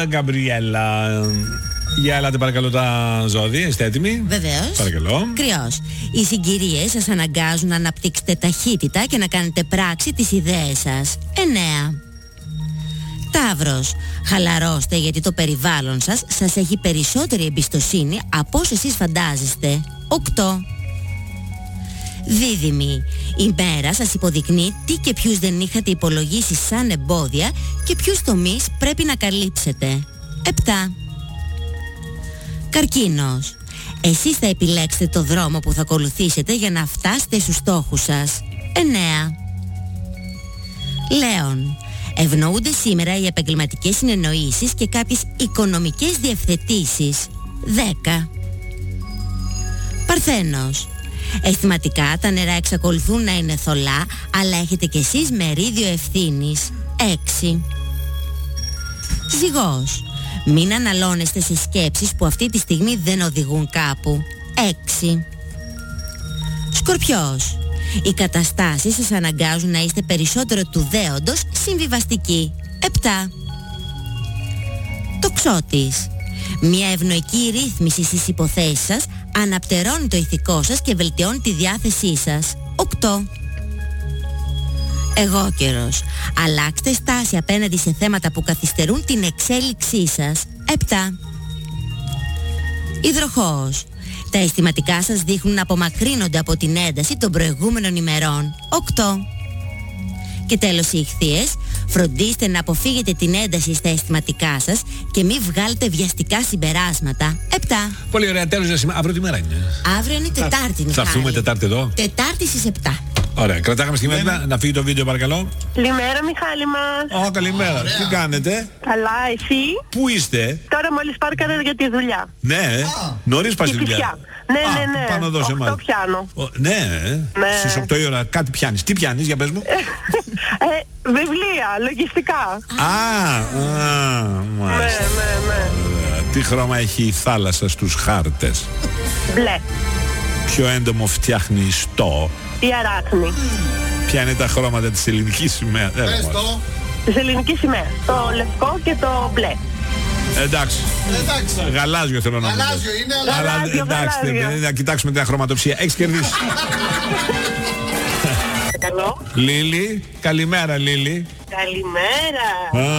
Γκαμπριέλα. Για ελάτε παρακαλώ τα ζώδια, είστε έτοιμοι? Βεβαίως. Παρακαλώ. Κρυός. Οι συγκυρίες σας αναγκάζουν να αναπτύξετε ταχύτητα και να κάνετε πράξη τις ιδέες σας. 9. Ταύρος. Χαλαρώστε γιατί το περιβάλλον σας έχει περισσότερη εμπιστοσύνη από όσο εσείς φαντάζεστε. 8. Δίδυμοι. Η μέρα σας υποδεικνύει τι και ποιους δεν είχατε υπολογίσει σαν εμπόδια και ποιους τομείς πρέπει να καλύψετε. 7. Καρκίνος. Εσείς θα επιλέξετε το δρόμο που θα ακολουθήσετε για να φτάσετε στους στόχους σας. 9. Λέων. Ευνοούνται σήμερα οι επαγγελματικές συνεννοήσεις και κάποιες οικονομικές διευθετήσεις. 10. Παρθένος. Αισθηματικά τα νερά εξακολουθούν να είναι θολά, αλλά έχετε κι εσείς μερίδιο ευθύνης. 6. Ζυγός. Μην αναλώνεστε σε σκέψεις που αυτή τη στιγμή δεν οδηγούν κάπου. 6. Σκορπιός. Οι καταστάσεις σας αναγκάζουν να είστε περισσότερο του δέοντος συμβιβαστικοί. 7. Τοξότης. Μια ευνοϊκή ρύθμιση στις υποθέσεις σας αναπτερώνει το ηθικό σας και βελτιώνει τη διάθεσή σας. 8. Εγώκερος. Αλλάξτε στάση απέναντι σε θέματα που καθυστερούν την εξέλιξή σας. 7. Υδροχόος. Τα αισθηματικά σας δείχνουν να απομακρύνονται από την ένταση των προηγούμενων ημερών. 8. Και τέλος οι Ιχθύες. Φροντίστε να αποφύγετε την ένταση στα αισθηματικά σας και μην βγάλετε βιαστικά συμπεράσματα. 7. Πολύ ωραία, τέλος. Αύριο τι μέρα είναι? Αύριο είναι Τετάρτη. Θα έρθουμε Τετάρτη εδώ. Τετάρτη στις 7. Ωραία, κρατάγαμε στη μέρα να φύγει το βίντεο παρακαλώ. Καλημέρα Μιχάλη μας. Καλημέρα. Ωραία. Τι κάνετε? Καλά, εσύ? Πού είστε? Τώρα μόλις πάρκαρα για τη δουλειά. Ναι, νωρίς πας στη δουλειά. Κηφισιά. Ναι. Πάνω εδώ σε εμάς. 8 πιάνω. Ναι, Ναι. στις 8 η ώρα κάτι πιάνεις. Τι πιάνεις, για πες μου? Βιβλία, λογιστικά. Μάλιστα. Ναι. Τι χρώμα έχει η θάλασσα στους χάρτες? Μπλε. Ποιο έντομο φτιάχνει στο? Η αράχνη. Ποια είναι τα χρώματα της ελληνικής σημαίας? Πες το. Της ελληνικής σημαίας. Το λευκό και το μπλε. Εντάξει. Εντάξει. Γαλάζιο θέλω να πω. Γαλάζιο είναι, αλλά... Αλλά Γαλάζιο, εντάξει, γαλάζιο. να κοιτάξουμε την αχρωματοψία. Έχεις κερδίσει. Καλό. Λίλη, καλημέρα Λίλη. Καλημέρα.